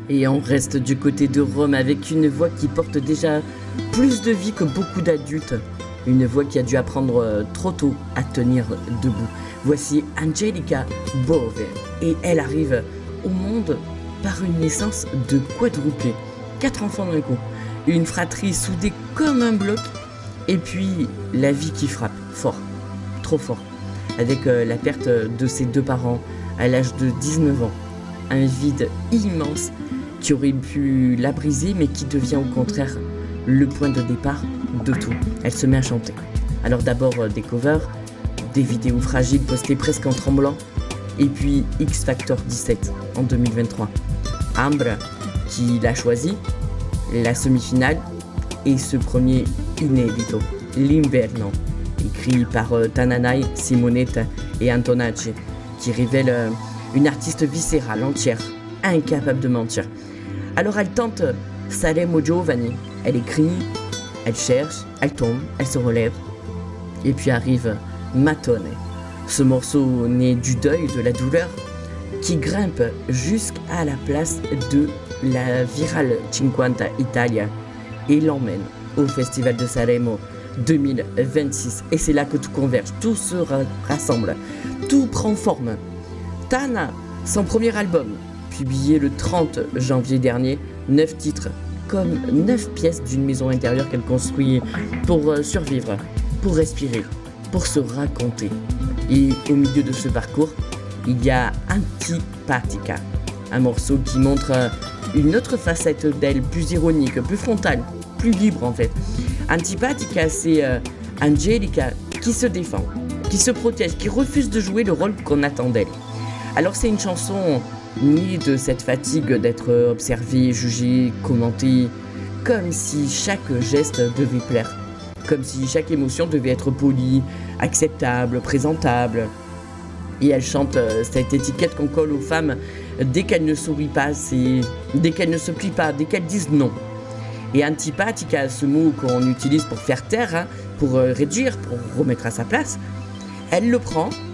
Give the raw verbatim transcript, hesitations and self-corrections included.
Et on reste du côté de Rome avec une voix qui porte déjà plus de vie que beaucoup d'adultes. Une voix qui a dû apprendre trop tôt à tenir debout. Voici Angelica Bove et elle arrive au monde par une naissance de quadruplé. Quatre enfants d'un coup, une fratrie soudée comme un bloc et puis la vie qui frappe fort, trop fort, avec euh, la perte de ses deux parents à l'âge de dix-neuf ans. Un vide immense qui aurait pu la briser mais qui devient au contraire le point de départ de tout. Elle se met à chanter. Alors d'abord euh, des covers, des vidéos fragiles postées presque en tremblant et puis X Factor dix-sept en deux mille vingt-trois. Ambra qui l'a choisi, la semi-finale et ce premier inédito, l'Inverno, écrit par euh, Tananai, Simonetta et Antonacci, qui révèle euh, une artiste viscérale, entière, incapable de mentir. Alors elle tente Saremo Giovanni, elle écrit, elle cherche, elle tombe, elle se relève, et puis arrive Matone, ce morceau né du deuil, de la douleur, qui grimpe jusqu'à la place de la virale cinquanta Italia et l'emmène au Festival de Sanremo deux mille vingt-six. Et c'est là que tout converge, tout se rassemble, tout prend forme. Tana, son premier album, publié le trente janvier dernier, neuf titres, comme neuf pièces d'une maison intérieure qu'elle construit pour survivre, pour respirer, pour se raconter. Et au milieu de ce parcours, il y a Antipatica, un morceau qui montre une autre facette d'elle, plus ironique, plus frontale, plus libre en fait. Antipatica, c'est euh, Angelica qui se défend, qui se protège, qui refuse de jouer le rôle qu'on attend d'elle. Alors c'est une chanson née de cette fatigue d'être observée, jugée, commentée, comme si chaque geste devait plaire, comme si chaque émotion devait être polie, acceptable, présentable. Et elle chante euh, cette étiquette qu'on colle aux femmes dès qu'elles ne sourient pas, c'est... dès qu'elles ne se plient pas, dès qu'elles disent non. Et Antipatica, ce mot qu'on utilise pour faire taire, hein, pour euh, réduire, pour remettre à sa place, elle le prend